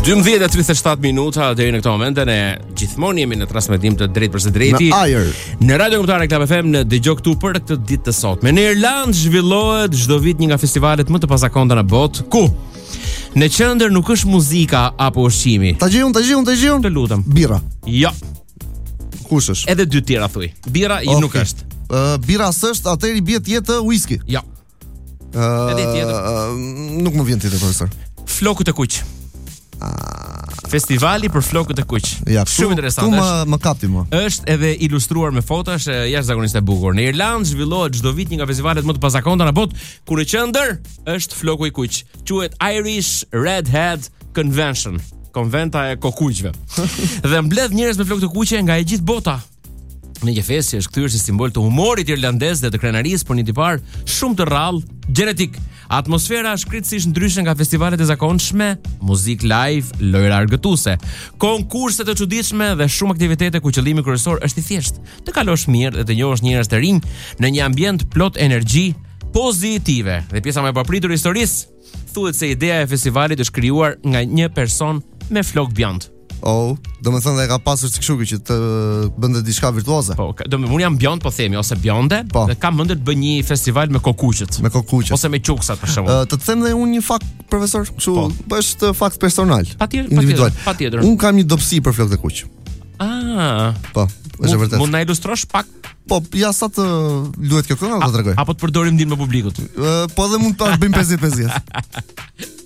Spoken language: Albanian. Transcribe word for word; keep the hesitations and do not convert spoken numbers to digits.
dymbëdhjetë e tridhjetë e shtatë minuta deri në këtë moment ne gjithmonë jemi në transmetim të drejtë për së drejti në ajër në Radio Kombëtare Club F M në dëgjoj këtu për këtë ditë të sotme. Në Irlandë zhvillohet çdo vit një nga festivalet më të pazakonta në botë, ku në qendër nuk është muzika apo ushqimi. Ta gjejun, ta gjejun, ta gjejun. Të lutem. Bira. Jo. Kush është? Edhe dy tjera thuj. Bira i okay. nuk është. Uh, bira s'është, atëri bie tjetë whisky. Jo. Uh, Edhe tjetër. Uh, nuk më vjen tjetër, profesor. Flokët e kuq. Ah. Festivali për flokët e kuq. Ja, shumë interesant. Tu më më kapti më. Është edhe ilustruar me foto, është jashtëzakonisht e bukur. Në Irlandë zhvillohet çdo vit një nga festivalet më të pazakonta në botë, ku në qendër është floku i kuq. Quhet Irish Redhead Convention, konventa e kokuqve. Dhe mbledh njerëz me flokë të kuqe nga e gjithë bota. Në një festë që është kthyer si simbol të humorit irlandez dhe të krenarisë për një tipar shumë të rrallë, gjenetik. Atmosfera është krejtësisht ndryshe nga festivalet e zakonshme, muzikë live, lojra argëtuese, konkurse të çuditshme dhe shumë aktivitete ku qëllimi kryesor është i thjeshtë, të kalosh mirë dhe të njohësh njerëz të rinj në një ambient plot energji pozitive. Dhe pjesa më e papritur e historisë, thuhet se ideja e festivalit është krijuar nga një person me flok bjond. Oh, do me thënë dhe ka pasur si kështu që të bënde diçka virtuoze. Po, do me unë jam bjond, po themi, ose bjonde, po. Dhe kam mendje të bëj një festival me kokuqet. Me kokuqet. Ose me quksat për shembull. Uh, të të them dhe unë një fakt, profesor, kështu, po është fakt personal. Patjetër, individual. Patjetër. Unë kam një dobësi për flokët e kuq. Ah. Po, është vërtet. Mund na ilustrosh pak? Po, ja sa të luhet kjo këngë, do të tregoj. Apo të përdorim ndihmë me publikut. Uh, po edhe mund të bëjmë pesëdhjetë pesëdhjetë.